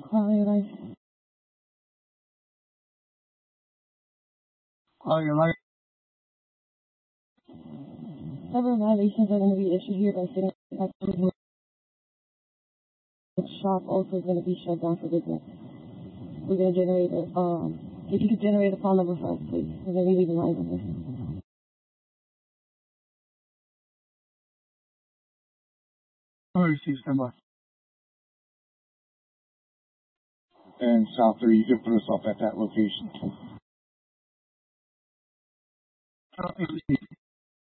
Quality of life. Quality of life. Several violations are going to be issued here by city. The shop also is going to be shut down for business. We're going to generate if you could generate a call number for us, please. We're going to be leaving lines on this. I received standby. And South 3, you can put us off at that location.